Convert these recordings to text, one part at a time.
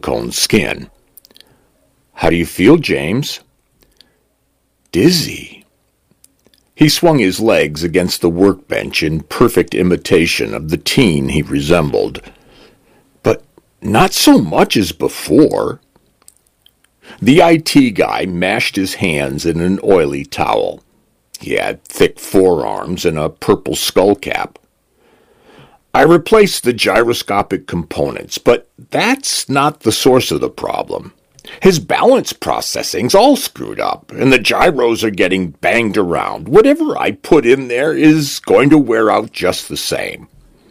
silicone skin. "How do you feel, James?" "Dizzy." He swung his legs against the workbench in perfect imitation of the teen he resembled. "But not so much as before." The IT guy mashed his hands in an oily towel. He had thick forearms and a purple skull cap. "I replaced the gyroscopic components, but that's not the source of the problem. His balance processing's all screwed up, and the gyros are getting banged around. Whatever I put in there is going to wear out just the same."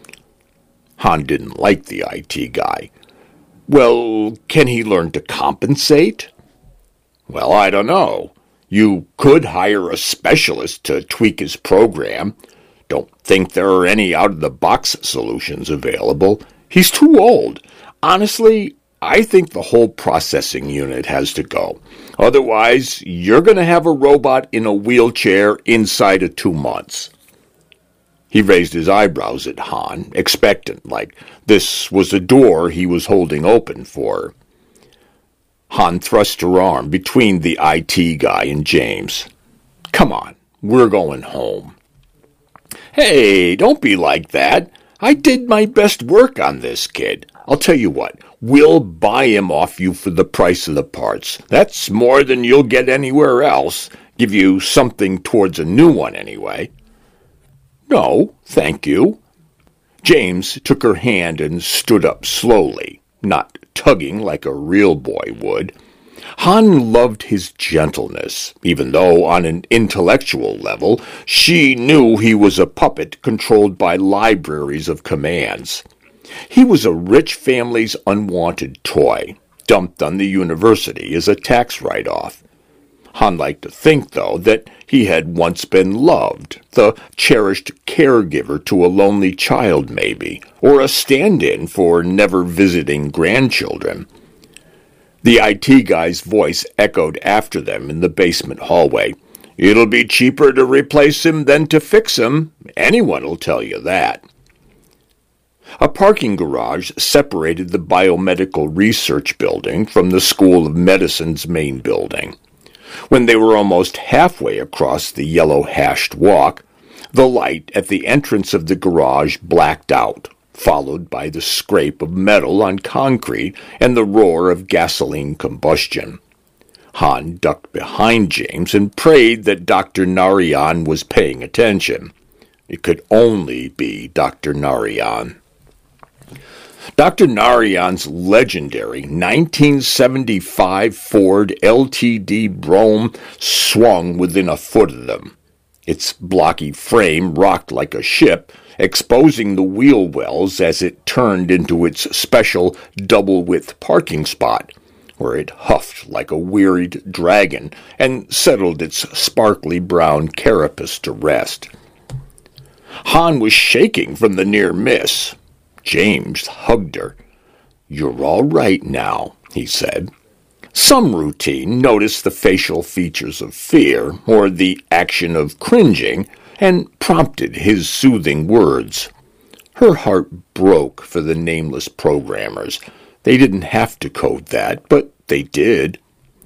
Han didn't like the IT guy. "Well, can he learn to compensate?" "Well, I don't know. You could hire a specialist to tweak his program. Don't think there are any out-of-the-box solutions available. He's too old. Honestly, I think the whole processing unit has to go. Otherwise, you're going to have a robot in a wheelchair inside of 2 months. He raised his eyebrows at Han, expectant, like this was a door he was holding open for her. Han thrust her arm between the IT guy and James. "Come on, we're going home." "Hey, don't be like that. I did my best work on this kid. I'll tell you what, we'll buy him off you for the price of the parts. That's more than you'll get anywhere else. Give you something towards a new one, anyway." "No, thank you." James took her hand and stood up slowly, not tugging like a real boy would. Han loved his gentleness, even though on an intellectual level she knew he was a puppet controlled by libraries of commands. He was a rich family's unwanted toy, dumped on the university as a tax write-off. Han liked to think, though, that he had once been loved, the cherished caregiver to a lonely child, maybe, or a stand-in for never-visiting grandchildren. The IT guy's voice echoed after them in the basement hallway. "It'll be cheaper to replace him than to fix him. Anyone'll tell you that." A parking garage separated the biomedical research building from the School of Medicine's main building. When they were almost halfway across the yellow-hashed walk, the light at the entrance of the garage blacked out, followed by the scrape of metal on concrete and the roar of gasoline combustion. Han ducked behind James and prayed that Dr. Narayan was paying attention. It could only be Dr. Narayan. Dr. Narayan's legendary 1975 Ford LTD Brougham swung within a foot of them. Its blocky frame rocked like a ship, exposing the wheel wells as it turned into its special double-width parking spot, where it huffed like a wearied dragon and settled its sparkly brown carapace to rest. Han was shaking from the near miss. James hugged her. "You're all right now," he said. Some routine noticed the facial features of fear or the action of cringing and prompted his soothing words. Her heart broke for the nameless programmers. They didn't have to code that, but they did.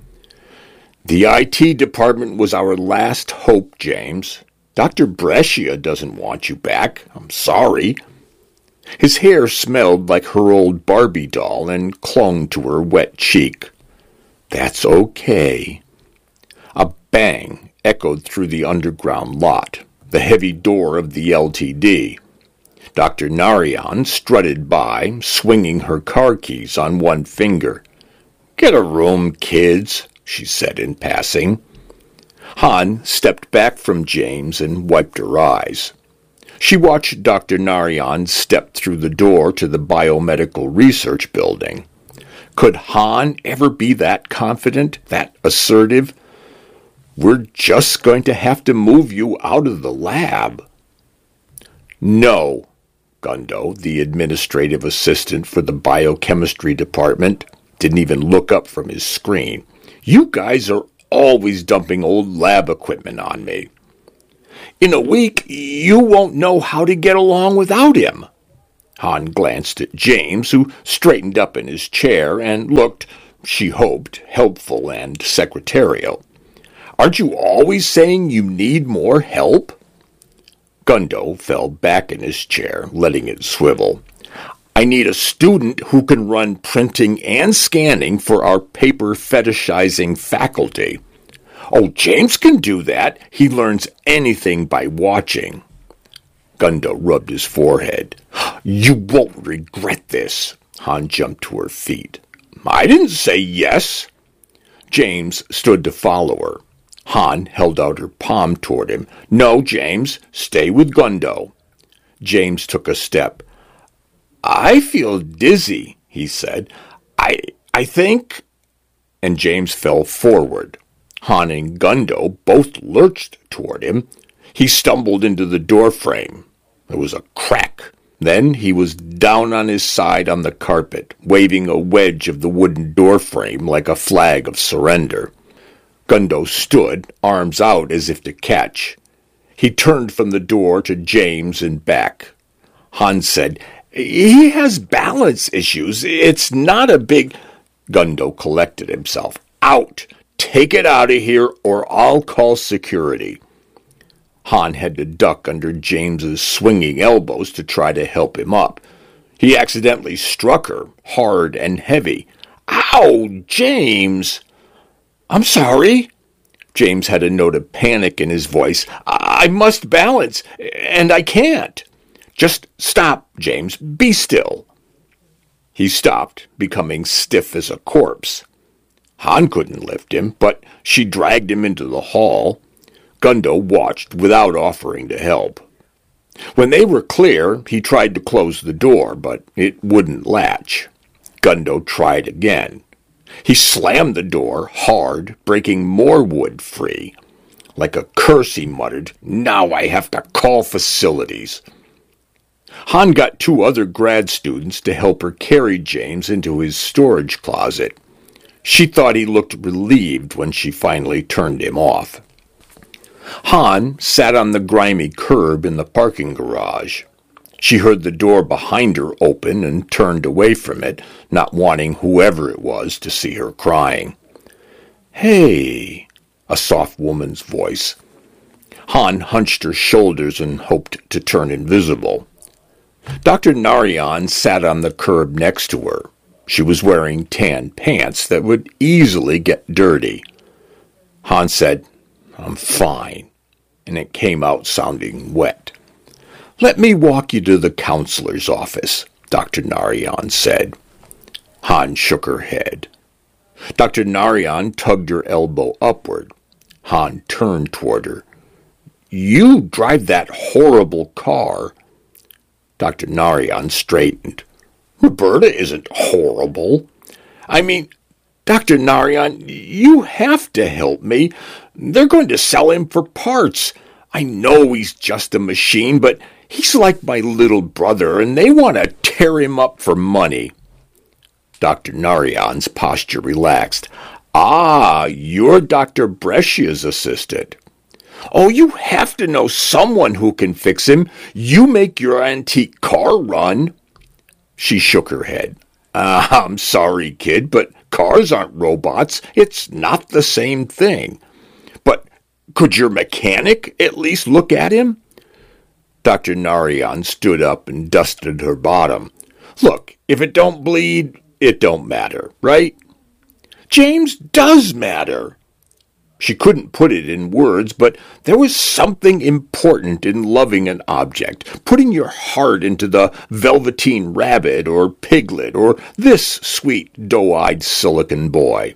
"The IT department was our last hope, James. Dr. Brescia doesn't want you back. I'm sorry." His hair smelled like her old Barbie doll and clung to her wet cheek. "That's okay." A bang echoed through the underground lot, the heavy door of the LTD. Dr. Narayan strutted by, swinging her car keys on one finger. "Get a room, kids," she said in passing. Han stepped back from James and wiped her eyes. She watched Dr. Narayan step through the door to the biomedical research building. Could Han ever be that confident, that assertive? "We're just going to have to move you out of the lab." "No," Gundo, the administrative assistant for the biochemistry department, didn't even look up from his screen. "You guys are always dumping old lab equipment on me. In a week, you won't know how to get along without him." Han glanced at James, who straightened up in his chair and looked, she hoped, helpful and secretarial. "Aren't you always saying you need more help?" Gundo fell back in his chair, letting it swivel. "I need a student who can run printing and scanning for our paper fetishizing faculty." "Oh, James can do that. He learns anything by watching." Gundo rubbed his forehead. "You won't regret this." Han jumped to her feet. "I didn't say yes." James stood to follow her. Han held out her palm toward him. "No, James, stay with Gundo." James took a step. "I feel dizzy," he said. I think—" And James fell forward. Han and Gundo both lurched toward him. He stumbled into the doorframe. There was a crack. Then he was down on his side on the carpet, waving a wedge of the wooden doorframe like a flag of surrender. Gundo stood, arms out as if to catch. He turned from the door to James and back. Han said, "He has balance issues. It's not a big—" Gundo collected himself. "Out! Take it out of here, or I'll call security." Han had to duck under James's swinging elbows to try to help him up. He accidentally struck her, hard and heavy. "Ow, James!" "I'm sorry." James had a note of panic in his voice. I must balance, and I can't." "Just stop, James. Be still." He stopped, becoming stiff as a corpse. Han couldn't lift him, but she dragged him into the hall. Gundo watched without offering to help. When they were clear, he tried to close the door, but it wouldn't latch. Gundo tried again. He slammed the door hard, breaking more wood free. Like a curse, he muttered, "Now I have to call facilities." Han got 2 other grad students to help her carry James into his storage closet. She thought he looked relieved when she finally turned him off. Han sat on the grimy curb in the parking garage. She heard the door behind her open and turned away from it, not wanting whoever it was to see her crying. "Hey," a soft woman's voice. Han hunched her shoulders and hoped to turn invisible. Dr. Narayan sat on the curb next to her. She was wearing tan pants that would easily get dirty. Han said, "I'm fine," and it came out sounding wet. "Let me walk you to the counselor's office," Dr. Narayan said. Han shook her head. Dr. Narayan tugged her elbow upward. Han turned toward her. "You drive that horrible car." Dr. Narayan straightened. "Roberta isn't horrible. I mean, Dr. Narayan, you have to help me. They're going to sell him for parts. I know he's just a machine, but he's like my little brother, and they want to tear him up for money." Dr. Narayan's posture relaxed. "Ah, you're Dr. Brescia's assistant." "Oh, you have to know someone who can fix him. You make your antique car run." She shook her head. "I'm sorry, kid, but cars aren't robots. It's not the same thing." "But could your mechanic at least look at him?" Dr. Narayan stood up and dusted her bottom. "Look, if it don't bleed, it don't matter, right?" "James does matter." She couldn't put it in words, but there was something important in loving an object, putting your heart into the velveteen rabbit or piglet or this sweet doe-eyed silicon boy.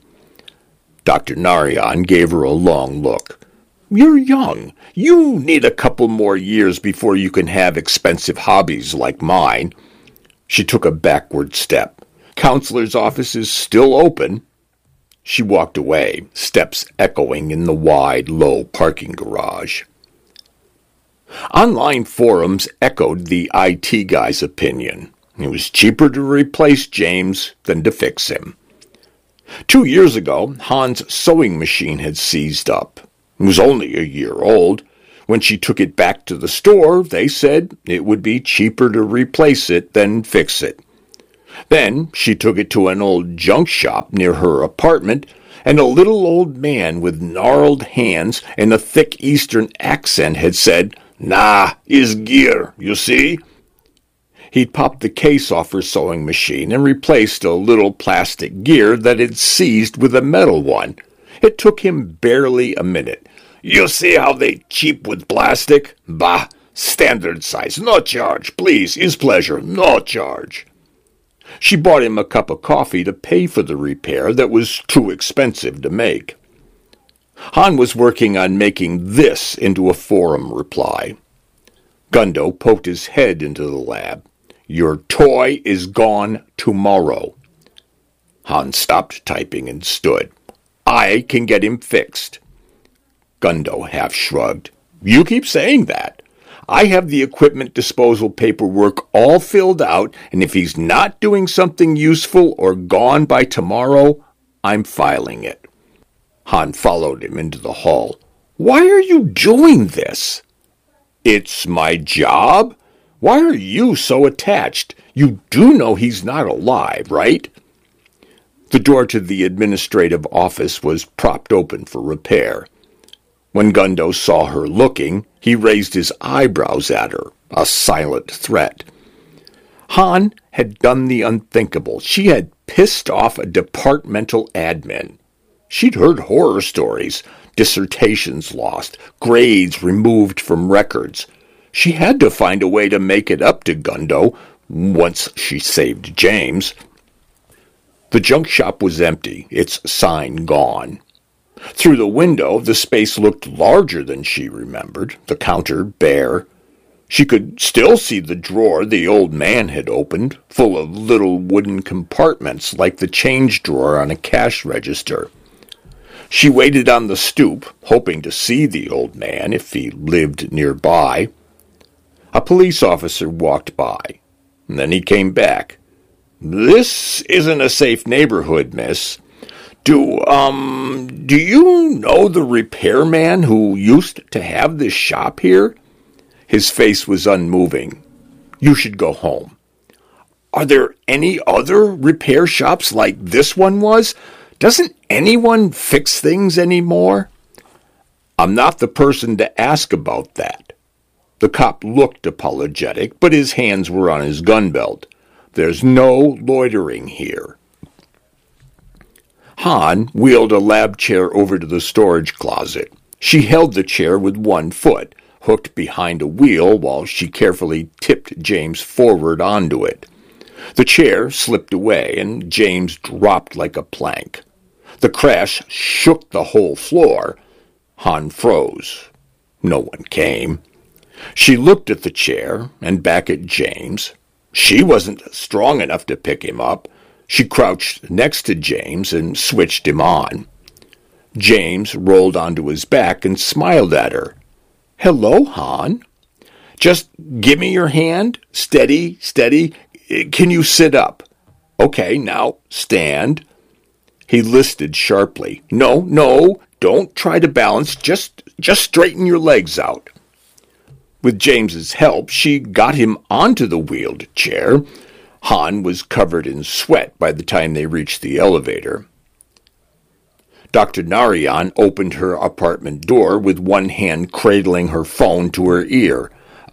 Dr. Narayan gave her a long look. "You're young. You need a couple more years before you can have expensive hobbies like mine." She took a backward step. "Counselor's office is still open." She walked away, steps echoing in the wide, low parking garage. Online forums echoed the IT guy's opinion. It was cheaper to replace James than to fix him. 2 years ago, Han's sewing machine had seized up. It was only a year old. When she took it back to the store, they said it would be cheaper to replace it than fix it. Then she took it to an old junk shop near her apartment, and a little old man with gnarled hands and a thick Eastern accent had said, "Nah, is gear, you see?" He'd popped the case off her sewing machine and replaced a little plastic gear that had seized with a metal one. It took him barely a minute. "You see how they cheap with plastic? Bah, standard size, no charge, please, his pleasure, no charge." She bought him a cup of coffee to pay for the repair that was too expensive to make. Han was working on making this into a forum reply. Gundo poked his head into the lab. "Your toy is gone tomorrow." Han stopped typing and stood. "I can get him fixed." Gundo half shrugged. "You keep saying that. I have the equipment disposal paperwork all filled out, and if he's not doing something useful or gone by tomorrow, I'm filing it." Han followed him into the hall. "Why are you doing this?" "It's my job. Why are you so attached? You do know he's not alive, right?" The door to the administrative office was propped open for repair. When Gundo saw her looking, he raised his eyebrows at her, a silent threat. Han had done the unthinkable. She had pissed off a departmental admin. She'd heard horror stories, dissertations lost, grades removed from records. She had to find a way to make it up to Gundo once she saved James. The junk shop was empty, its sign gone. Through the window, the space looked larger than she remembered, the counter bare. She could still see the drawer the old man had opened, full of little wooden compartments like the change drawer on a cash register. She waited on the stoop, hoping to see the old man if he lived nearby. A police officer walked by, and then he came back. "This isn't a safe neighborhood, miss. Do you know the repairman who used to have this shop here?" His face was unmoving. "You should go home." "Are there any other repair shops like this one was? Doesn't anyone fix things anymore?" "I'm not the person to ask about that." The cop looked apologetic, but his hands were on his gun belt. "There's no loitering here." Han wheeled a lab chair over to the storage closet. She held the chair with one foot, hooked behind a wheel while she carefully tipped James forward onto it. The chair slipped away, and James dropped like a plank. The crash shook the whole floor. Han froze. No one came. She looked at the chair and back at James. She wasn't strong enough to pick him up. She crouched next to James and switched him on. James rolled onto his back and smiled at her. "Hello, Han." "Just give me your hand. Steady, steady. Can you sit up?" "Okay, now stand." He listed sharply. No, don't try to balance. Just straighten your legs out." With James's help, she got him onto the wheeled chair. Han was covered in sweat by the time they reached the elevator. Dr. Narayan opened her apartment door with one hand cradling her phone to her ear.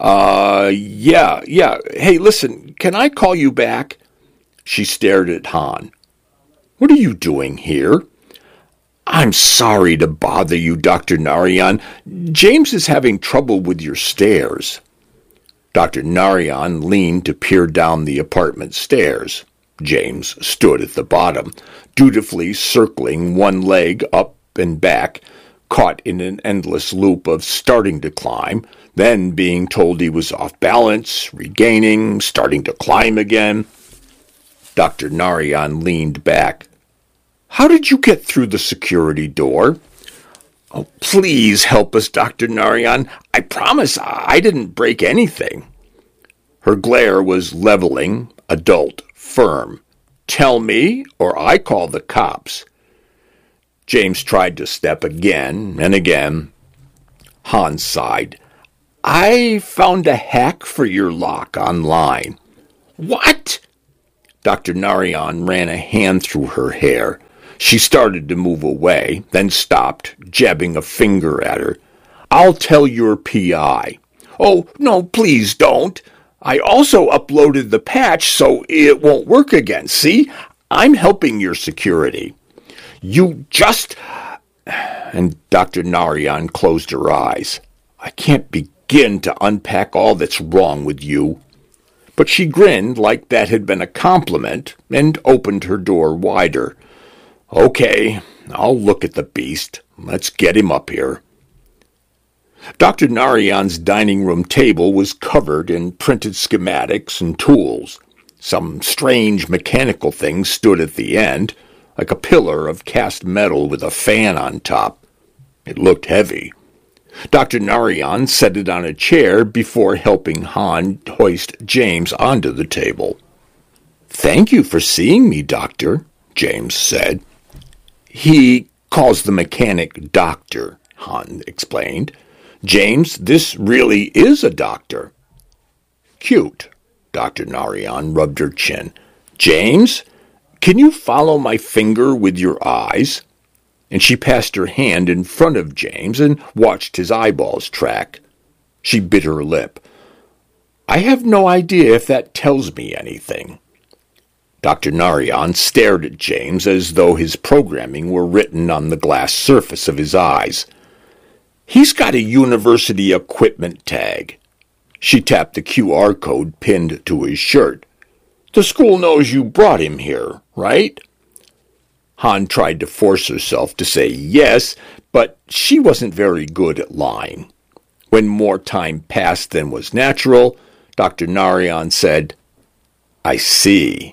Yeah. Hey, listen, can I call you back?" She stared at Han. "What are you doing here?" "I'm sorry to bother you, Dr. Narayan. James is having trouble with your stairs." Dr. Narayan leaned to peer down the apartment stairs. James stood at the bottom, dutifully circling one leg up and back, caught in an endless loop of starting to climb, then being told he was off balance, regaining, starting to climb again. Dr. Narayan leaned back. "How did you get through the security door?" "Oh, please help us, Dr. Narayan. I promise I didn't break anything." Her glare was leveling, adult, firm. "Tell me, or I call the cops." James tried to step again and again. Han sighed. I found a hack for your lock online. What? Dr. Narayan ran a hand through her hair. She started to move away, then stopped, jabbing a finger at her. I'll tell your PI. Oh, no, please don't. I also uploaded the patch so it won't work again. See? I'm helping your security. You just... And Dr. Narayan closed her eyes. I can't begin to unpack all that's wrong with you. But she grinned like that had been a compliment and opened her door wider. Okay, I'll look at the beast. Let's get him up here. Dr. Narayan's dining room table was covered in printed schematics and tools. Some strange mechanical thing stood at the end, like a pillar of cast metal with a fan on top. It looked heavy. Dr. Narayan set it on a chair before helping Han hoist James onto the table. Thank you for seeing me, Doctor, James said. He calls the mechanic Doctor, Han explained. James, this really is a doctor. Cute, Dr. Narayan rubbed her chin. James, can you follow my finger with your eyes? And she passed her hand in front of James and watched his eyeballs track. She bit her lip. I have no idea if that tells me anything. Dr. Narayan stared at James as though his programming were written on the glass surface of his eyes. He's got a university equipment tag. She tapped the QR code pinned to his shirt. The school knows you brought him here, right? Han tried to force herself to say yes, but she wasn't very good at lying. When more time passed than was natural, Dr. Narayan said, I see.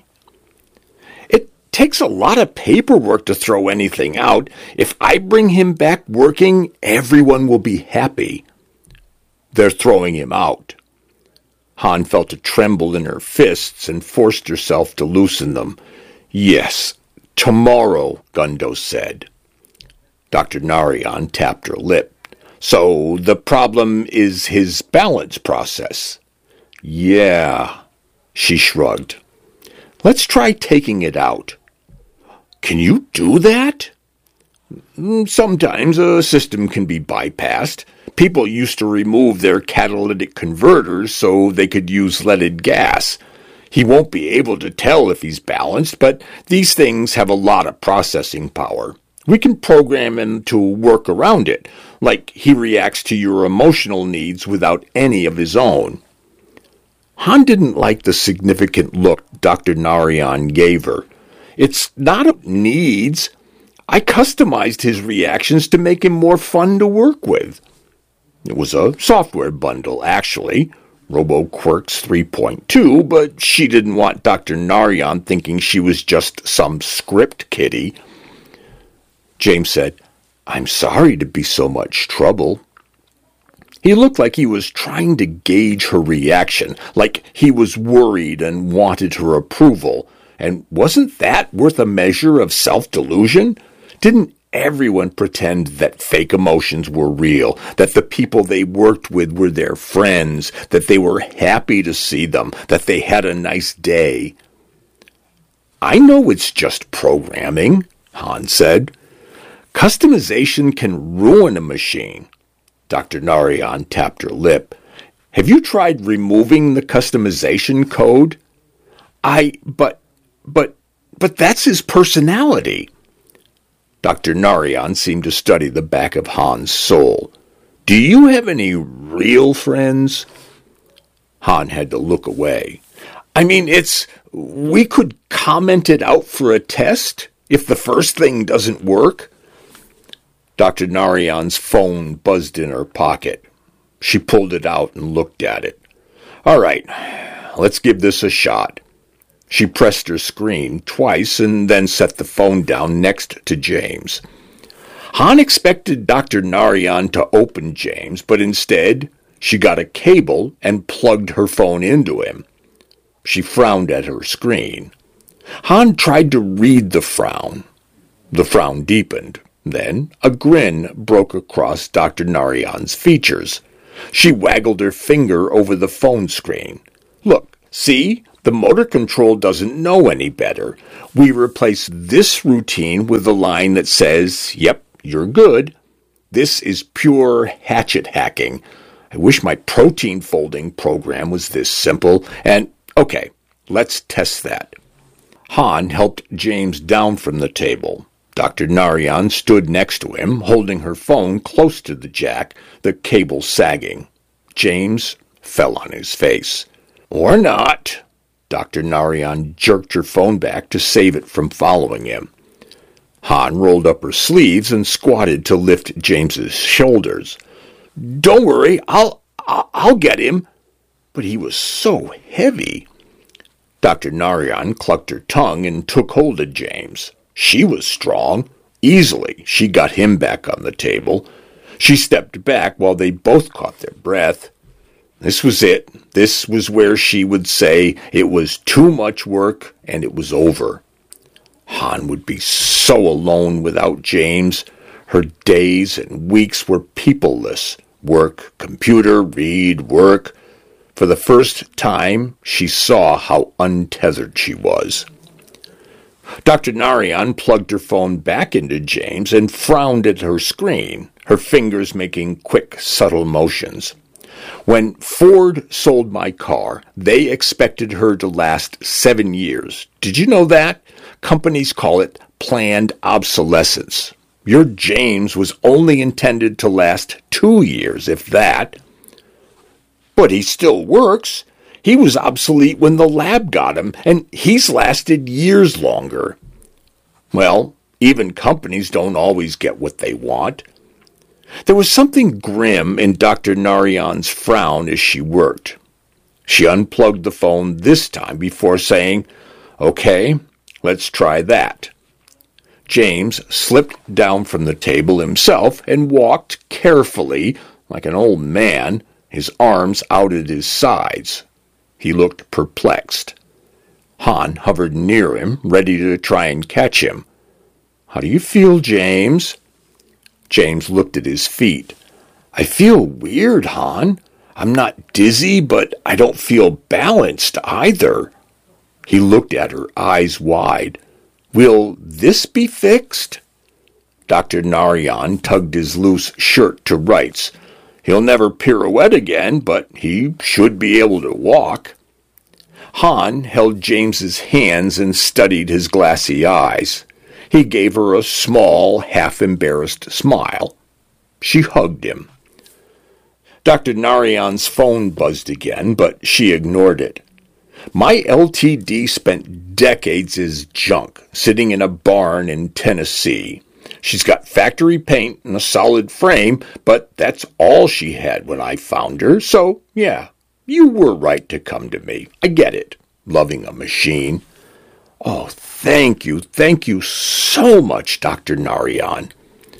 It takes a lot of paperwork to throw anything out. If I bring him back working, everyone will be happy. They're throwing him out. Han felt a tremble in her fists and forced herself to loosen them. Yes, tomorrow, Gundo said. Dr. Narayan tapped her lip. So the problem is his balance process. Yeah, she shrugged. Let's try taking it out. Can you do that? Sometimes a system can be bypassed. People used to remove their catalytic converters so they could use leaded gas. He won't be able to tell if he's balanced, but these things have a lot of processing power. We can program him to work around it, like he reacts to your emotional needs without any of his own. Han didn't like the significant look Dr. Narayan gave her. It's not needs. I customized his reactions to make him more fun to work with. It was a software bundle, actually, RoboQuirks 3.2, but she didn't want Dr. Narayan thinking she was just some script kiddie. James said, I'm sorry to be so much trouble. He looked like he was trying to gauge her reaction, like he was worried and wanted her approval. And wasn't that worth a measure of self-delusion? Didn't everyone pretend that fake emotions were real, that the people they worked with were their friends, that they were happy to see them, that they had a nice day? I know it's just programming, Han said. Customization can ruin a machine. Dr. Narayan tapped her lip. Have you tried removing the customization code? But that's his personality. Dr. Narayan seemed to study the back of Han's soul. Do you have any real friends? Han had to look away. I mean, we could comment it out for a test if the first thing doesn't work. Dr. Narayan's phone buzzed in her pocket. She pulled it out and looked at it. All right, let's give this a shot. She pressed her screen twice and then set the phone down next to James. Han expected Dr. Narayan to open James, but instead she got a cable and plugged her phone into him. She frowned at her screen. Han tried to read the frown. The frown deepened. Then a grin broke across Dr. Narayan's features. She waggled her finger over the phone screen. Look, see? The motor control doesn't know any better. We replace this routine with a line that says, yep, you're good. This is pure hatchet hacking. I wish my protein folding program was this simple. And, okay, let's test that. Han helped James down from the table. Dr. Narayan stood next to him, holding her phone close to the jack, the cable sagging. James fell on his face. Or not. Dr. Narayan jerked her phone back to save it from following him. Han rolled up her sleeves and squatted to lift James's shoulders. Don't worry, I'll get him. But he was so heavy. Dr. Narayan clucked her tongue and took hold of James. She was strong. Easily, she got him back on the table. She stepped back while they both caught their breath. This was it. This was where she would say it was too much work and it was over. Han would be so alone without James. Her days and weeks were peopleless. Work, computer, read, work. For the first time, she saw how untethered she was. Dr. Narayan plugged her phone back into James and frowned at her screen, her fingers making quick, subtle motions. When Ford sold my car, they expected her to last 7 years. Did you know that? Companies call it planned obsolescence. Your James was only intended to last 2 years, if that. But he still works. He was obsolete when the lab got him, and he's lasted years longer. Well, even companies don't always get what they want. There was something grim in Dr. Narayan's frown as she worked. She unplugged the phone this time before saying, "Okay, let's try that." James slipped down from the table himself and walked carefully, like an old man, his arms out at his sides. He looked perplexed. Han hovered near him, ready to try and catch him. "How do you feel, James?" James looked at his feet. "I feel weird, Han. I'm not dizzy, but I don't feel balanced either." He looked at her, eyes wide. "Will this be fixed?" Dr. Narayan tugged his loose shirt to rights. "He'll never pirouette again, but he should be able to walk." Han held James's hands and studied his glassy eyes. He gave her a small, half-embarrassed smile. She hugged him. Dr. Narayan's phone buzzed again, but she ignored it. "My LTD spent decades as junk, sitting in a barn in Tennessee. She's got factory paint and a solid frame, but that's all she had when I found her, so, yeah, you were right to come to me. I get it, loving a machine." "Oh, thank you so much, Dr. Narayan."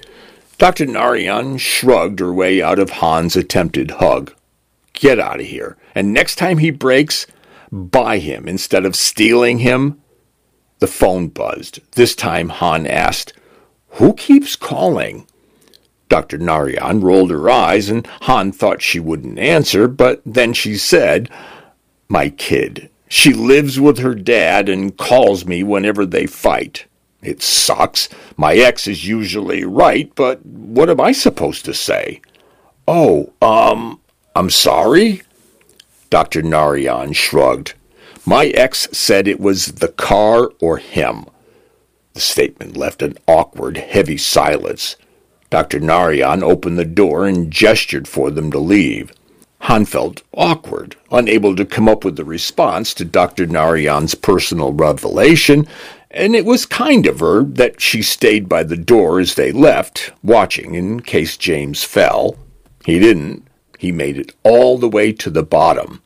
Dr. Narayan shrugged her way out of Han's attempted hug. "Get out of here, and next time he breaks, buy him instead of stealing him." The phone buzzed. This time Han asked, "Who keeps calling?" Dr. Narayan rolled her eyes, and Han thought she wouldn't answer, but then she said, "My kid. She lives with her dad and calls me whenever they fight. It sucks. My ex is usually right, but what am I supposed to say?" "Oh, I'm sorry?" Dr. Narayan shrugged. "My ex said it was the car or him." The statement left an awkward, heavy silence. Dr. Narayan opened the door and gestured for them to leave. Han felt awkward, unable to come up with a response to Dr. Narayan's personal revelation, and it was kind of her that she stayed by the door as they left, watching in case James fell. He didn't. He made it all the way to the bottom.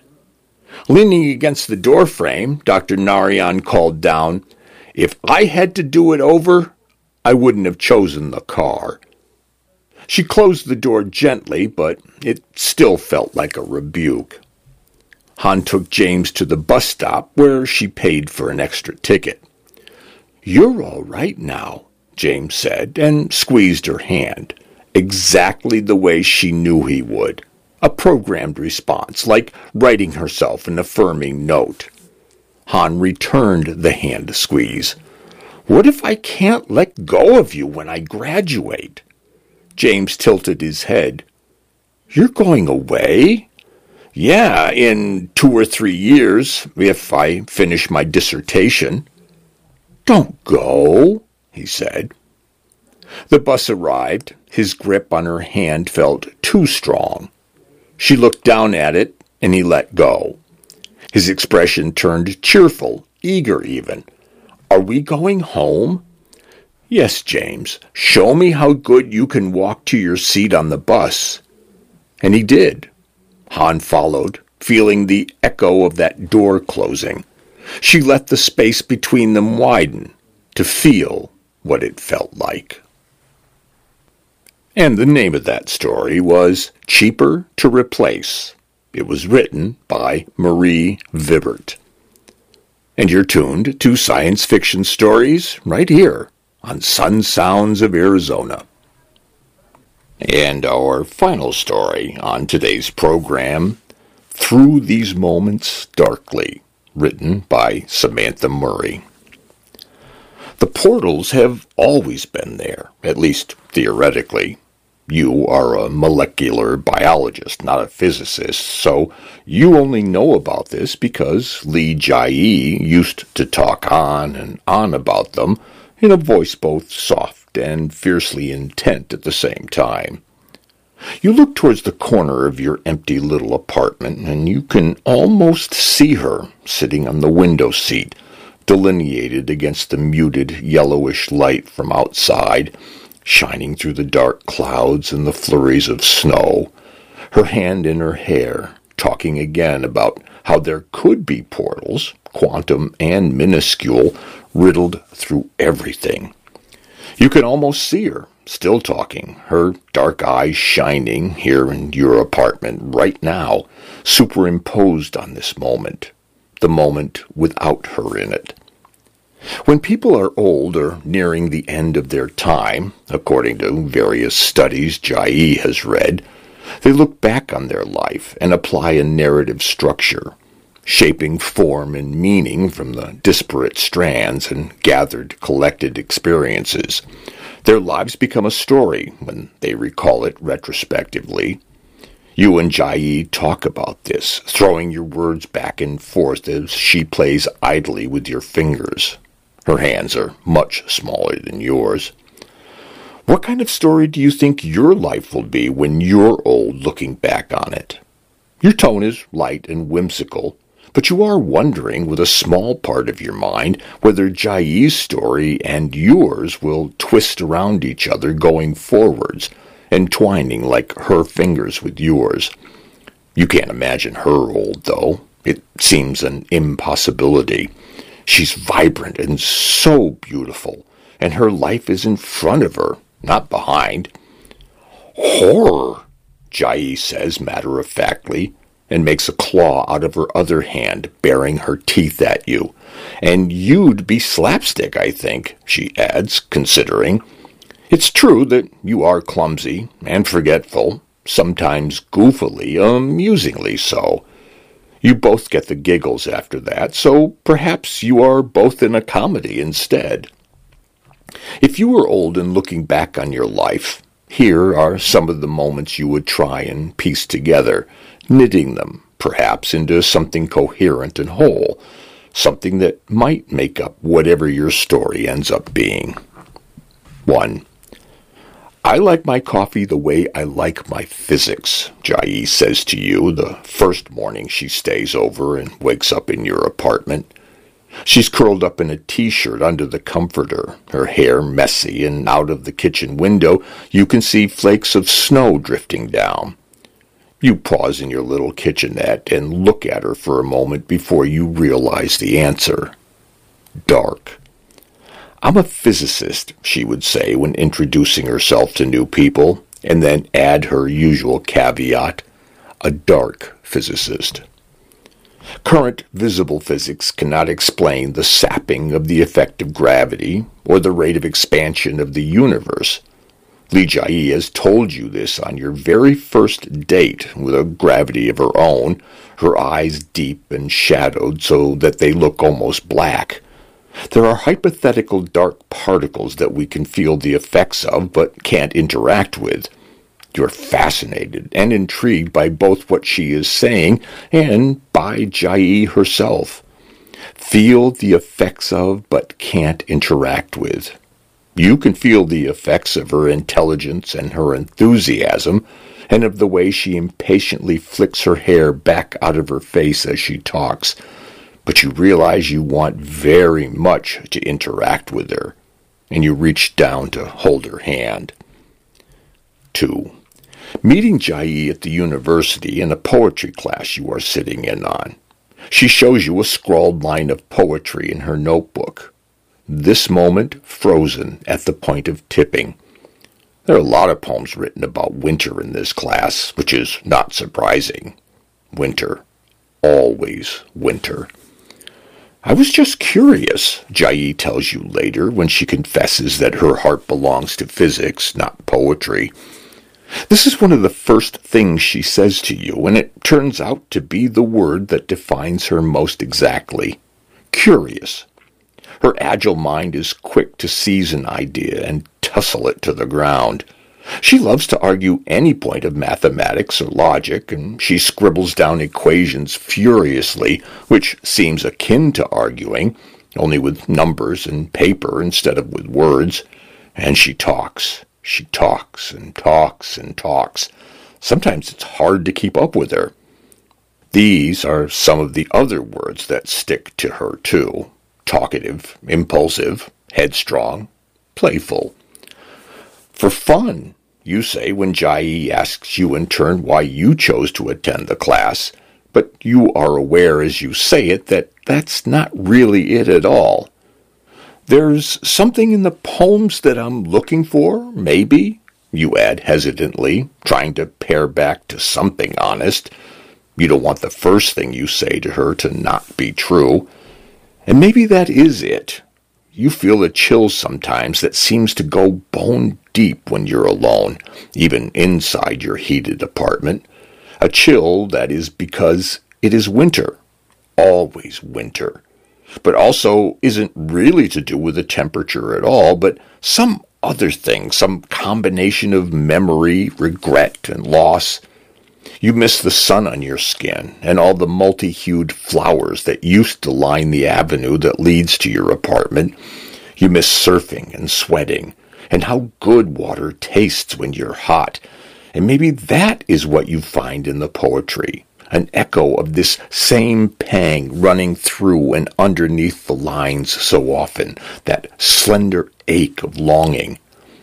Leaning against the doorframe, Dr. Narayan called down, "If I had to do it over, I wouldn't have chosen the car." She closed the door gently, but it still felt like a rebuke. Han took James to the bus stop, where she paid for an extra ticket. "You're all right now," James said, and squeezed her hand, exactly the way she knew he would. A programmed response, like writing herself an affirming note. Han returned the hand squeeze. What if I can't let go of you when I graduate? James tilted his head. You're going away? Yeah, in 2 or 3 years, if I finish my dissertation. Don't go, he said. The bus arrived. His grip on her hand felt too strong. She looked down at it, and he let go. His expression turned cheerful, eager even. Are we going home? Yes, James. Show me how good you can walk to your seat on the bus. And he did. Han followed, feeling the echo of that door closing. She let the space between them widen to feel what it felt like. And the name of that story was Cheaper to Replace. It was written by Marie Vibert. And you're tuned to Science Fiction Stories right here on Sun Sounds of Arizona. And our final story on today's program, Through These Moments Darkly, written by Samantha Murray. The portals have always been there, at least theoretically. You are a molecular biologist, not a physicist, so you only know about this because Li Jiayi used to talk on and on about them in a voice both soft and fiercely intent at the same time. You look towards the corner of your empty little apartment, and you can almost see her sitting on the window seat, delineated against the muted yellowish light from outside, shining through the dark clouds and the flurries of snow, her hand in her hair, talking again about how there could be portals, quantum and minuscule, riddled through everything. You can almost see her, still talking, her dark eyes shining here in your apartment right now, superimposed on this moment, the moment without her in it. When people are old or nearing the end of their time, according to various studies Jiayi has read, they look back on their life and apply a narrative structure, shaping form and meaning from the disparate strands and gathered, collected experiences. Their lives become a story when they recall it retrospectively. You and Jiayi talk about this, throwing your words back and forth as she plays idly with your fingers. Her hands are much smaller than yours. What kind of story do you think your life will be when you're old looking back on it? Your tone is light and whimsical, but you are wondering with a small part of your mind whether Jiayi's story and yours will twist around each other going forwards, entwining like her fingers with yours. You can't imagine her old, though. It seems an impossibility. She's vibrant and so beautiful, and her life is in front of her, not behind. Horror, Jiayi says matter-of-factly, and makes a claw out of her other hand, baring her teeth at you. And you'd be slapstick, I think, she adds, considering. It's true that you are clumsy and forgetful, sometimes goofily, amusingly so. You both get the giggles after that, so perhaps you are both in a comedy instead. If you were old and looking back on your life, here are some of the moments you would try and piece together, knitting them, perhaps, into something coherent and whole, something that might make up whatever your story ends up being. 1. I like my coffee the way I like my physics, Jiayi says to you the first morning she stays over and wakes up in your apartment. She's curled up in a t-shirt under the comforter, her hair messy, and out of the kitchen window you can see flakes of snow drifting down. You pause in your little kitchenette and look at her for a moment before you realize the answer. Dark. I'm a physicist, she would say when introducing herself to new people, and then add her usual caveat, a dark physicist. Current visible physics cannot explain the sapping of the effect of gravity or the rate of expansion of the universe, Li Jia has told you this on your very first date with a gravity of her own, her eyes deep and shadowed so that they look almost black. There are hypothetical dark particles that we can feel the effects of but can't interact with. You're fascinated and intrigued by both what she is saying and by Jia herself. Feel the effects of but can't interact with. You can feel the effects of her intelligence and her enthusiasm, and of the way she impatiently flicks her hair back out of her face as she talks, but you realize you want very much to interact with her, and you reach down to hold her hand. 2. Meeting Jia at the university in a poetry class you are sitting in on. She shows you a scrawled line of poetry in her notebook. This moment frozen at the point of tipping. There are a lot of poems written about winter in this class, which is not surprising. Winter. Always winter. I was just curious, Jia tells you later when she confesses that her heart belongs to physics, not poetry. This is one of the first things she says to you, and it turns out to be the word that defines her most exactly. Curious. Her agile mind is quick to seize an idea and tussle it to the ground. She loves to argue any point of mathematics or logic, and she scribbles down equations furiously, which seems akin to arguing, only with numbers and paper instead of with words. And she talks. She talks and talks and talks. Sometimes it's hard to keep up with her. These are some of the other words that stick to her, too. Talkative, impulsive, headstrong, playful. For fun, you say when Jia asks you in turn why you chose to attend the class, but you are aware as you say it that that's not really it at all. There's something in the poems that I'm looking for, maybe, you add hesitantly, trying to pare back to something honest. You don't want the first thing you say to her to not be true. And maybe that is it. You feel a chill sometimes that seems to go bone deep when you're alone, even inside your heated apartment. A chill that is because it is winter. Always winter. But also isn't really to do with the temperature at all, but some other thing, some combination of memory, regret, and loss. You miss the sun on your skin and all the multi-hued flowers that used to line the avenue that leads to your apartment. You miss surfing and sweating and how good water tastes when you're hot. And maybe that is what you find in the poetry, an echo of this same pang running through and underneath the lines so often, that slender ache of longing.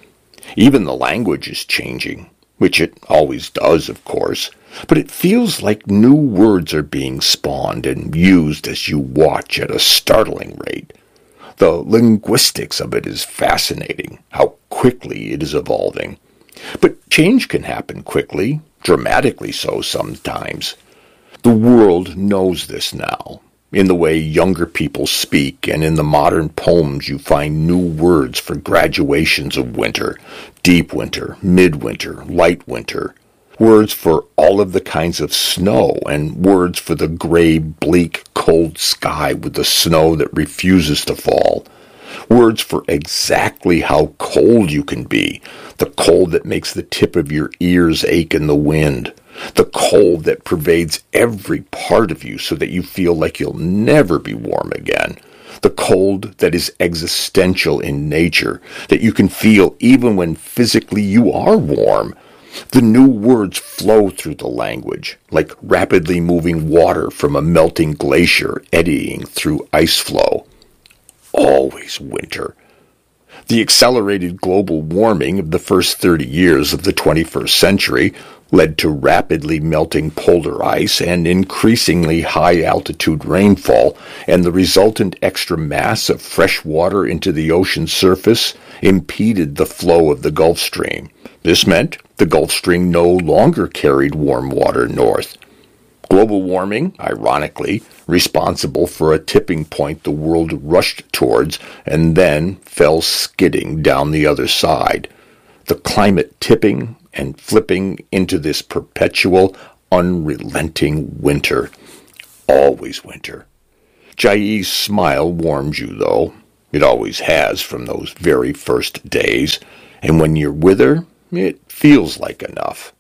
Even the language is changing, which it always does, of course, but it feels like new words are being spawned and used as you watch at a startling rate. The linguistics of it is fascinating, how quickly it is evolving. But change can happen quickly, dramatically so sometimes. The world knows this now, in the way younger people speak, and in the modern poems you find new words for graduations of winter, deep winter, midwinter, light winter, words for all of the kinds of snow, and words for the gray, bleak, cold sky with the snow that refuses to fall, words for exactly how cold you can be, the cold that makes the tip of your ears ache in the wind, the cold that pervades every part of you so that you feel like you'll never be warm again, the cold that is existential in nature, that you can feel even when physically you are warm. The new words flow through the language, like rapidly moving water from a melting glacier eddying through ice flow. Always winter. The accelerated global warming of the first 30 years of the 21st century led to rapidly melting polar ice and increasingly high-altitude rainfall, and the resultant extra mass of fresh water into the ocean surface impeded the flow of the Gulf Stream. This meant the Gulf Stream no longer carried warm water north. Global warming, ironically, responsible for a tipping point the world rushed towards and then fell skidding down the other side. the climate tipping and flipping into this perpetual, unrelenting winter. Always winter. Jai's smile warms you, though. It always has from those very first days, and when you're with her, it feels like enough.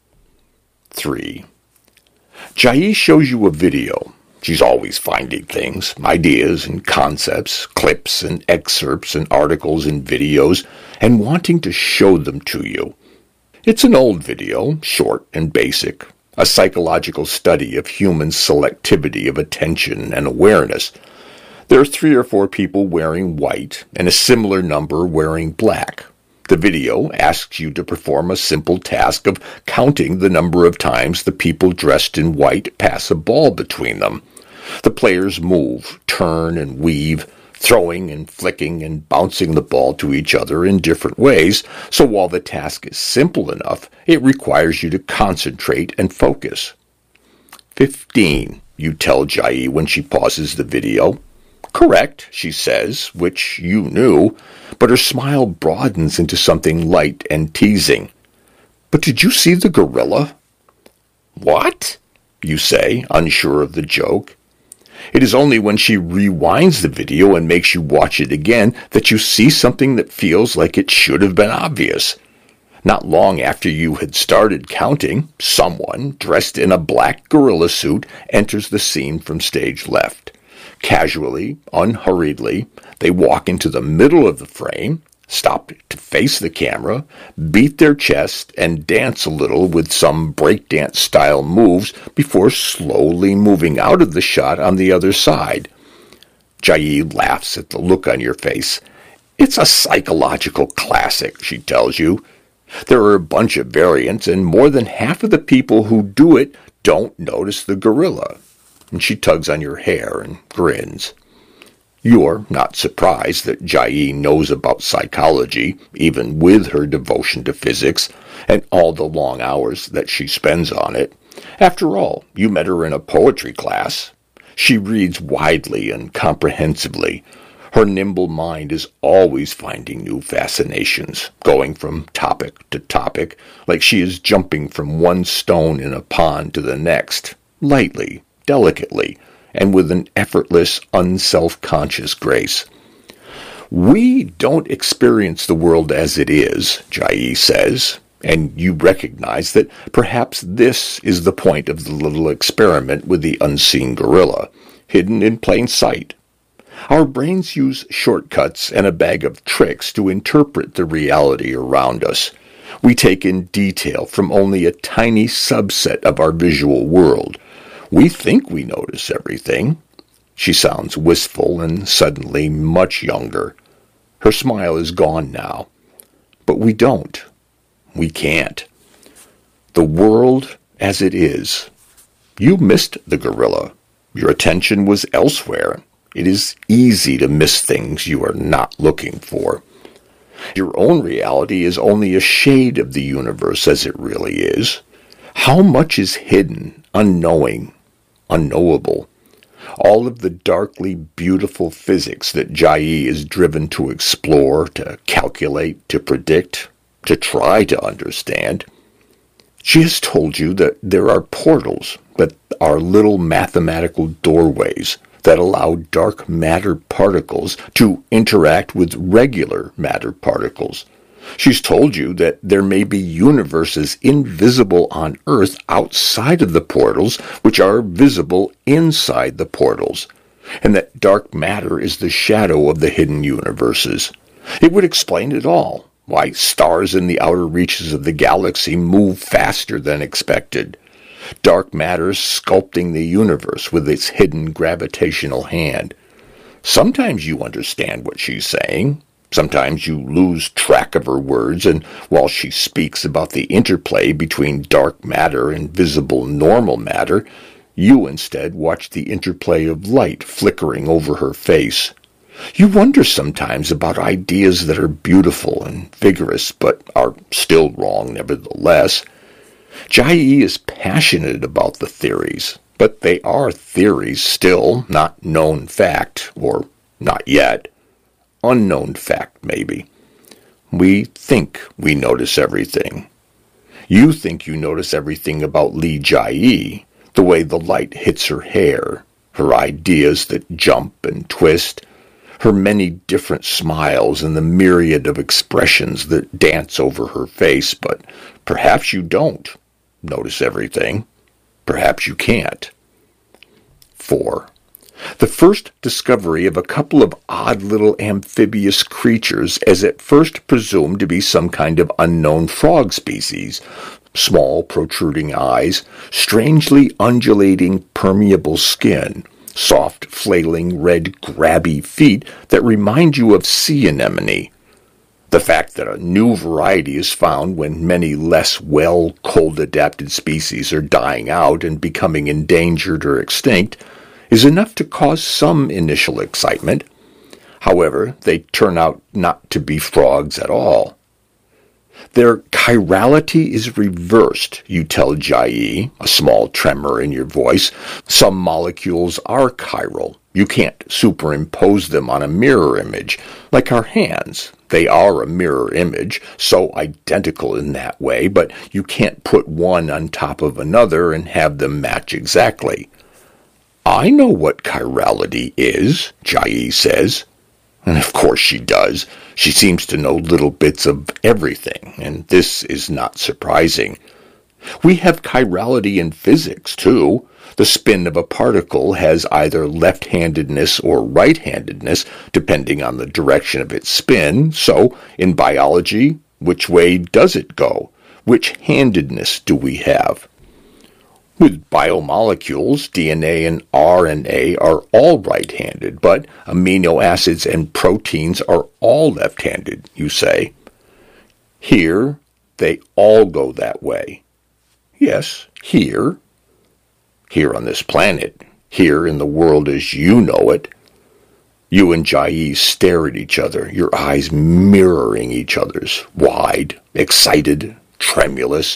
3. Jai shows you a video. She's always finding things, ideas and concepts, clips and excerpts and articles and videos, and wanting to show them to you. It's an old video, short and basic, a psychological study of human selectivity of attention and awareness. There are 3 or 4 people wearing white and a similar number wearing black. The video asks you to perform a simple task of counting the number of times the people dressed in white pass a ball between them. The players move, turn, and weave, throwing and flicking and bouncing the ball to each other in different ways, so while the task is simple enough, it requires you to concentrate and focus. 15, you tell Jai when she pauses the video. Correct, she says, which you knew, but her smile broadens into something light and teasing. But did you see the gorilla? What? You say, unsure of the joke. It is only when she rewinds the video and makes you watch it again that you see something that feels like it should have been obvious. Not long after you had started counting, someone, dressed in a black gorilla suit, enters the scene from stage left. Casually, unhurriedly, they walk into the middle of the frame, stop to face the camera, beat their chest, and dance a little with some breakdance-style moves before slowly moving out of the shot on the other side. Jai laughs at the look on your face. It's a psychological classic, she tells you. There are a bunch of variants, and more than half of the people who do it don't notice the gorilla. And she tugs on your hair and grins. You're not surprised that Jai knows about psychology, even with her devotion to physics, and all the long hours that she spends on it. After all, you met her in a poetry class. She reads widely and comprehensively. Her nimble mind is always finding new fascinations, going from topic to topic, like she is jumping from one stone in a pond to the next, lightly, delicately, and with an effortless, unself-conscious grace. We don't experience the world as it is, Jai says, and you recognize that perhaps this is the point of the little experiment with the unseen gorilla, hidden in plain sight. Our brains use shortcuts and a bag of tricks to interpret the reality around us. We take in detail from only a tiny subset of our visual world. We think we notice everything. She sounds wistful and suddenly much younger. Her smile is gone now. But we don't. We can't. The world as it is. You missed the gorilla. Your attention was elsewhere. It is easy to miss things you are not looking for. Your own reality is only a shade of the universe as it really is. How much is hidden, unknowing, unknowable? All of the darkly beautiful physics that Jai is driven to explore, to calculate, to predict, to try to understand. She has told you that there are portals, that are little mathematical doorways that allow dark matter particles to interact with regular matter particles. She's told you that there may be universes invisible on Earth outside of the portals, which are visible inside the portals, and that dark matter is the shadow of the hidden universes. It would explain it all, why stars in the outer reaches of the galaxy move faster than expected. Dark matter sculpting the universe with its hidden gravitational hand. Sometimes you understand what she's saying. Sometimes you lose track of her words, and while she speaks about the interplay between dark matter and visible normal matter, you instead watch the interplay of light flickering over her face. You wonder sometimes about ideas that are beautiful and vigorous, but are still wrong nevertheless. Jai is passionate about the theories, but they are theories still, not known fact, or not yet. Unknown fact, maybe. we think we notice everything. You think you notice everything about Li Jiayi, the way the light hits her hair, her ideas that jump and twist, her many different smiles and the myriad of expressions that dance over her face, but perhaps you don't notice everything. Perhaps you can't. 4. The first discovery of a couple of odd little amphibious creatures as at first presumed to be some kind of unknown frog species. Small, protruding eyes, strangely undulating, permeable skin, soft, flailing, red, grabby feet that remind you of sea anemone. The fact that a new variety is found when many less well cold-adapted species are dying out and becoming endangered or extinct is enough to cause some initial excitement. However, they turn out not to be frogs at all. Their chirality is reversed, you tell Jiayi, a small tremor in your voice. Some molecules are chiral. You can't superimpose them on a mirror image, like our hands. They are a mirror image, so identical in that way, but you can't put one on top of another and have them match exactly. I know what chirality is, Jiayi says. And of course she does. She seems to know little bits of everything, and this is not surprising. We have chirality in physics, too. The spin of a particle has either left-handedness or right-handedness, depending on the direction of its spin. So, in biology, which way does it go? Which handedness do we have? With biomolecules, DNA and RNA are all right-handed, but amino acids and proteins are all left-handed, you say. Here, they all go that way. Yes, here. Here on this planet. Here in the world as you know it. You and Jiayi stare at each other, your eyes mirroring each other's, wide, excited, tremulous.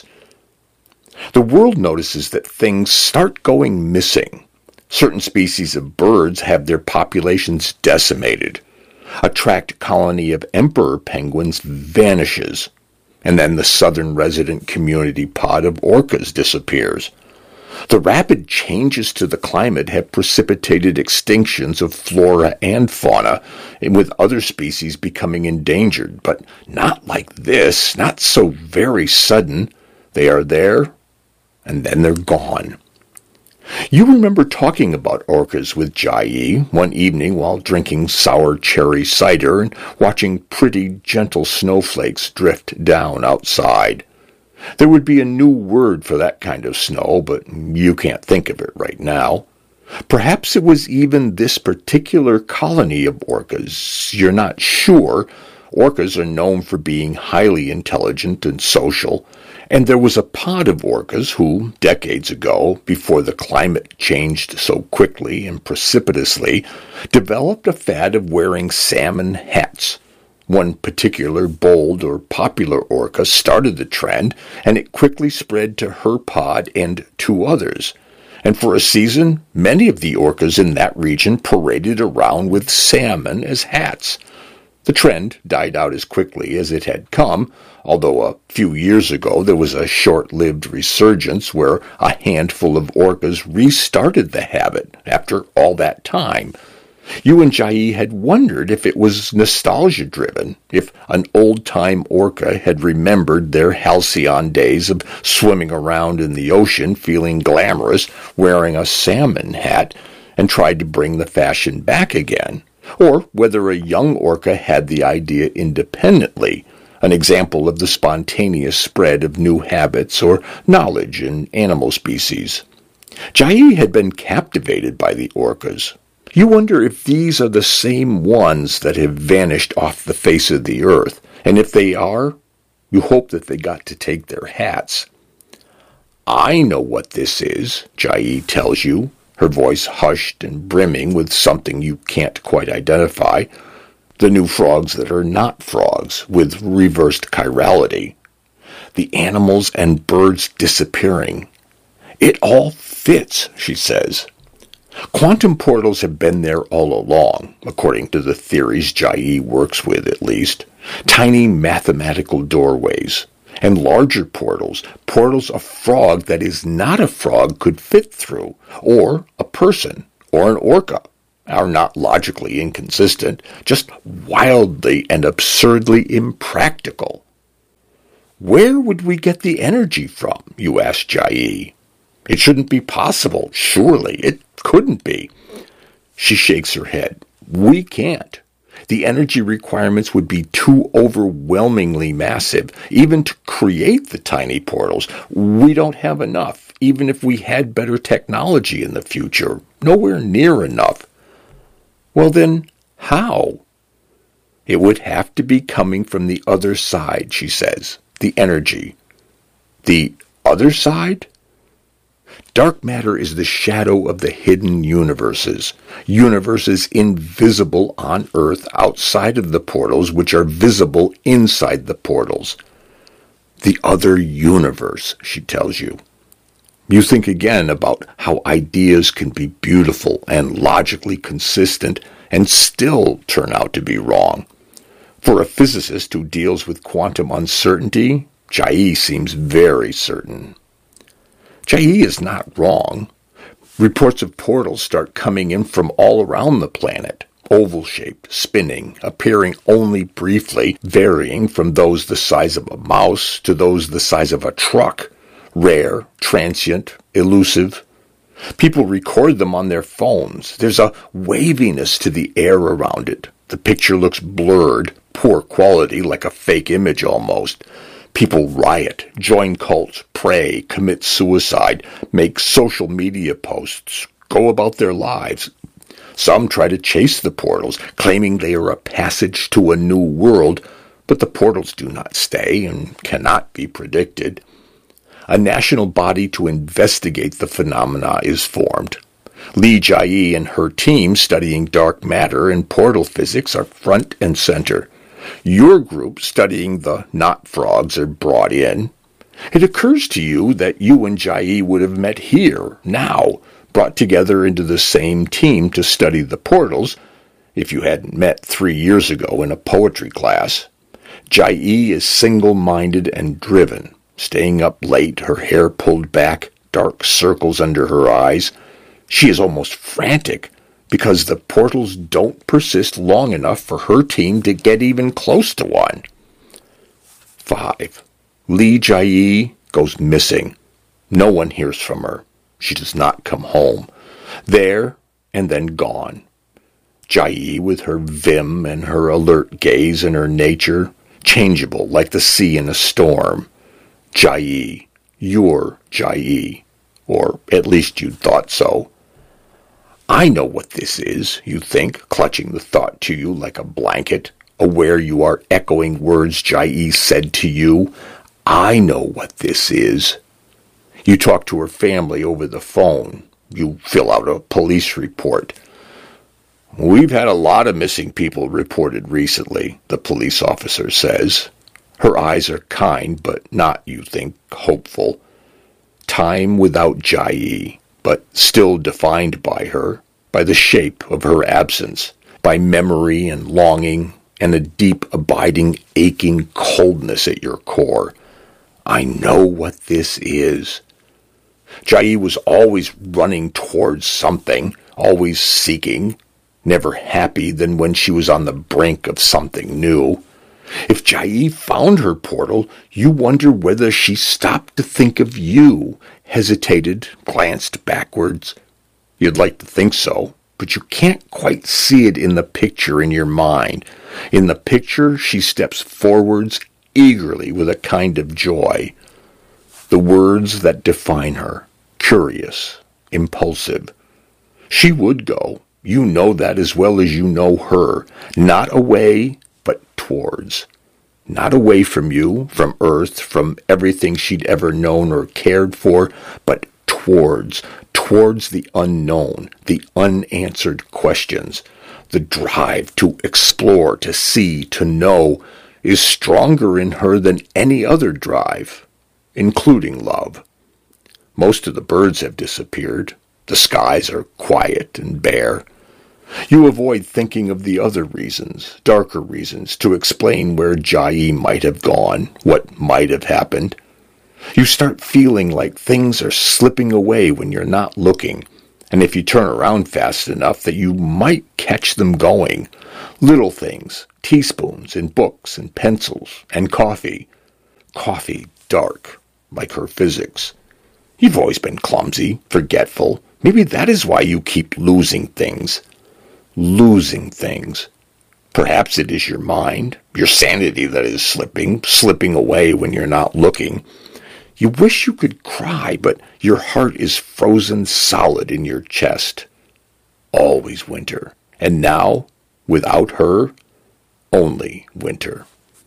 The world notices that things start going missing. Certain species of birds have their populations decimated. A tracked colony of emperor penguins vanishes, and then the southern resident community pod of orcas disappears. The rapid changes to the climate have precipitated extinctions of flora and fauna, and with other species becoming endangered, but not like this, not so very sudden. They are there, and then they're gone. You remember talking about orcas with Jiayi one evening while drinking sour cherry cider and watching pretty, gentle snowflakes drift down outside. There would be a new word for that kind of snow, but you can't think of it right now. Perhaps it was even this particular colony of orcas. You're not sure. Orcas are known for being highly intelligent and social, and there was a pod of orcas who, decades ago, before the climate changed so quickly and precipitously, developed a fad of wearing salmon hats. One particular bold or popular orca started the trend, and it quickly spread to her pod and 2 others. And for a season, many of the orcas in that region paraded around with salmon as hats. The trend died out as quickly as it had come, although a few years ago there was a short-lived resurgence where a handful of orcas restarted the habit after all that time. You and Jiayi had wondered if it was nostalgia-driven, if an old-time orca had remembered their halcyon days of swimming around in the ocean feeling glamorous, wearing a salmon hat, and tried to bring the fashion back again, or whether a young orca had the idea independently, an example of the spontaneous spread of new habits or knowledge in animal species. Jiayi had been captivated by the orcas. You wonder if these are the same ones that have vanished off the face of the earth, and if they are, you hope that they got to take their hats. I know what this is, Jiayi tells you, her voice hushed and brimming with something you can't quite identify. The new frogs that are not frogs, with reversed chirality. The animals and birds disappearing. It all fits, she says. Quantum portals have been there all along, according to the theories Jiayi works with at least. Tiny mathematical doorways and larger portals, portals a frog that is not a frog could fit through, or a person, or an orca, are not logically inconsistent, just wildly and absurdly impractical. Where would we get the energy from, you ask Jai. It shouldn't be possible, surely. It couldn't be. She shakes her head. We can't. The energy requirements would be too overwhelmingly massive, even to create the tiny portals. We don't have enough, even if we had better technology in the future. Nowhere near enough. Well then, how? It would have to be coming from the other side, she says. The energy. The other side? Dark matter is the shadow of the hidden universes, universes invisible on Earth outside of the portals, which are visible inside the portals. The other universe, she tells you. You think again about how ideas can be beautiful and logically consistent and still turn out to be wrong. For a physicist who deals with quantum uncertainty, Jai seems very certain. Jai is not wrong. Reports of portals start coming in from all around the planet, oval-shaped, spinning, appearing only briefly, varying from those the size of a mouse to those the size of a truck, rare, transient, elusive. People record them on their phones. There's a waviness to the air around it. The picture looks blurred, poor quality, like a fake image almost. People riot, join cults, pray, commit suicide, make social media posts, go about their lives. Some try to chase the portals, claiming they are a passage to a new world, but the portals do not stay and cannot be predicted. A national body to investigate the phenomena is formed. Li Jai and her team studying dark matter and portal physics are front and center. Your group studying the not frogs are brought in. It occurs to you that you and Jai would have met here, now, brought together into the same team to study the portals, if you hadn't met 3 years ago in a poetry class. Jai is single-minded and driven, staying up late, her hair pulled back, dark circles under her eyes. She is almost frantic, because the portals don't persist long enough for her team to get even close to one. 5. Li Jai goes missing. No one hears from her. She does not come home. There and then gone. Jai, with her vim and her alert gaze and her nature, changeable like the sea in a storm. Jai, your Jai, or at least you thought so. I know what this is, you think, clutching the thought to you like a blanket, aware you are echoing words Jai said to you. I know what this is. You talk to her family over the phone. You fill out a police report. We've had a lot of missing people reported recently, the police officer says. Her eyes are kind, but not, you think, hopeful. Time without Jai, but still defined by her, by the shape of her absence, by memory and longing, and a deep, abiding, aching coldness at your core. I know what this is. Jai was always running towards something, always seeking, never happy than when she was on the brink of something new. If Jai found her portal, you wonder whether she stopped to think of you, hesitated, glanced backwards. You'd like to think so, but you can't quite see it in the picture in your mind. In the picture, she steps forwards eagerly with a kind of joy. The words that define her, curious, impulsive. She would go. You know that as well as you know her. Not away, but towards. Not away from you, from Earth, from everything she'd ever known or cared for, but towards the unknown, the unanswered questions. The drive to explore, to see, to know, is stronger in her than any other drive, including love. Most of the birds have disappeared. The skies are quiet and bare. You avoid thinking of the other reasons, darker reasons, to explain where Jai might have gone, what might have happened. You start feeling like things are slipping away when you're not looking, and if you turn around fast enough that you might catch them going. Little things, teaspoons and books and pencils and coffee. Coffee dark, like her physics. You've always been clumsy, forgetful. Maybe that is why you keep losing things. Losing things. Perhaps it is your mind, your sanity that is slipping away when you're not looking. You wish you could cry, but your heart is frozen solid in your chest. Always winter. And now, without her, only winter.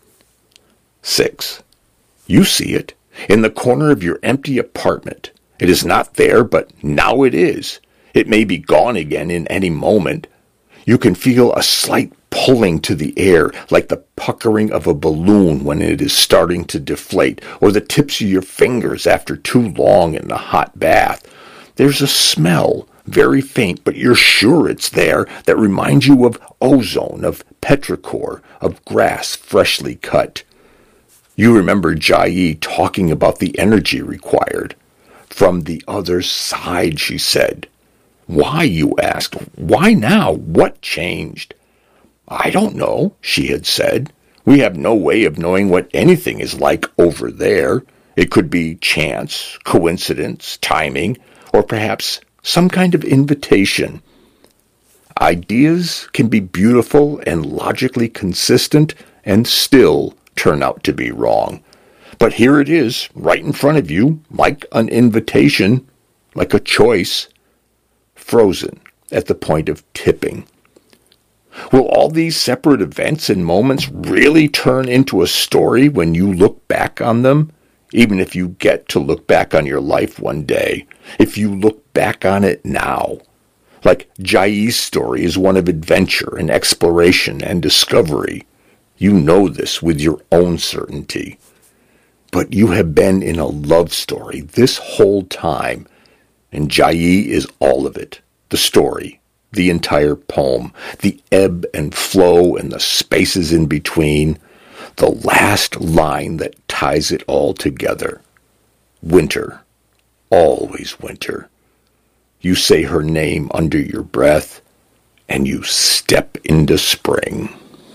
6. You see it, in the corner of your empty apartment. It is not there, but now it is. It may be gone again in any moment. You can feel a slight pulling to the air, like the puckering of a balloon when it is starting to deflate, or the tips of your fingers after too long in a hot bath. There's a smell, very faint, but you're sure it's there, that reminds you of ozone, of petrichor, of grass freshly cut. You remember Jai talking about the energy required. From the other side, she said. Why, you asked? Why now? What changed? I don't know, she had said. We have no way of knowing what anything is like over there. It could be chance, coincidence, timing, or perhaps some kind of invitation. Ideas can be beautiful and logically consistent and still turn out to be wrong. But here it is, right in front of you, like an invitation, like a choice, frozen at the point of tipping. Will all these separate events and moments really turn into a story when you look back on them? Even if you get to look back on your life one day, if you look back on it now. Like Jai's story is one of adventure and exploration and discovery. You know this with your own certainty. But you have been in a love story this whole time, and Jai is all of it. The story, the entire poem, the ebb and flow and the spaces in between, the last line that ties it all together. Winter, always winter. You say her name under your breath, and you step into spring.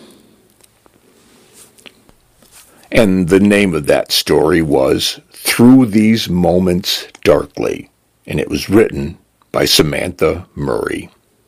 And the name of that story was Through These Moments Darkly, and it was written by Samantha Murray.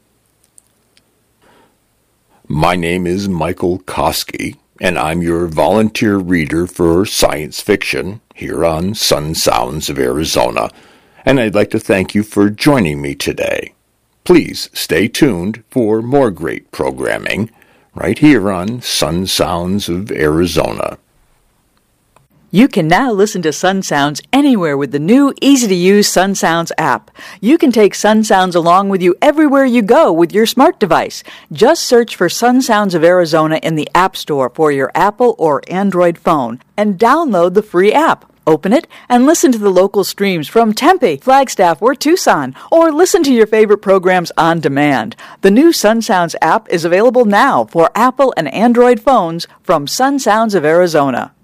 My name is Michael Koski, and I'm your volunteer reader for science fiction here on Sun Sounds of Arizona, and I'd like to thank you for joining me today. Please stay tuned for more great programming right here on Sun Sounds of Arizona. You can now listen to Sun Sounds anywhere with the new, easy-to-use Sun Sounds app. You can take Sun Sounds along with you everywhere you go with your smart device. Just search for Sun Sounds of Arizona in the App Store for your Apple or Android phone and download the free app. Open it and listen to the local streams from Tempe, Flagstaff, or Tucson, or listen to your favorite programs on demand. The new Sun Sounds app is available now for Apple and Android phones from Sun Sounds of Arizona.